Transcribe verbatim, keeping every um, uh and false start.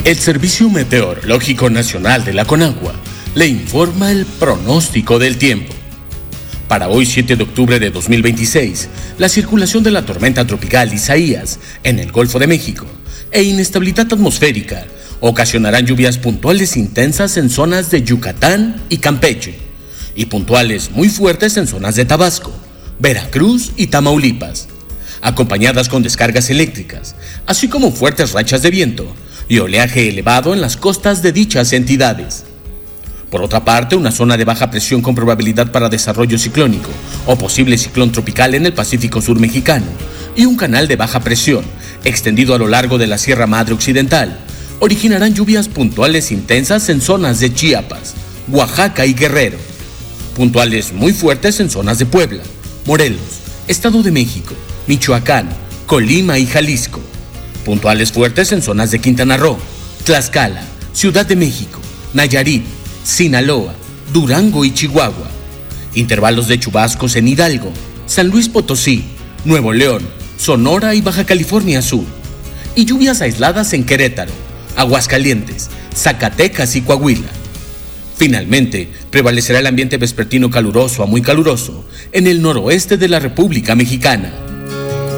El Servicio Meteorológico Nacional de la Conagua le informa el pronóstico del tiempo. Para hoy, siete de octubre de dos mil veintiséis, la circulación de la tormenta tropical Isaías en el Golfo de México e inestabilidad atmosférica ocasionarán lluvias puntuales intensas en zonas de Yucatán y Campeche, y puntuales muy fuertes en zonas de Tabasco, Veracruz y Tamaulipas, acompañadas con descargas eléctricas, así como fuertes rachas de viento y oleaje elevado en las costas de dichas entidades. Por otra parte, una zona de baja presión con probabilidad para desarrollo ciclónico o posible ciclón tropical en el Pacífico Sur mexicano y un canal de baja presión extendido a lo largo de la Sierra Madre Occidental originarán lluvias puntuales intensas en zonas de Chiapas, Oaxaca y Guerrero, puntuales muy fuertes en zonas de Puebla, Morelos, Estado de México, Michoacán, Colima y Jalisco, puntuales fuertes en zonas de Quintana Roo, Tlaxcala, Ciudad de México, Nayarit, Sinaloa, Durango y Chihuahua, intervalos de chubascos en Hidalgo, San Luis Potosí, Nuevo León, Sonora y Baja California Sur, y lluvias aisladas en Querétaro, Aguascalientes, Zacatecas y Coahuila. Finalmente, prevalecerá el ambiente vespertino caluroso a muy caluroso en el noroeste de la República Mexicana.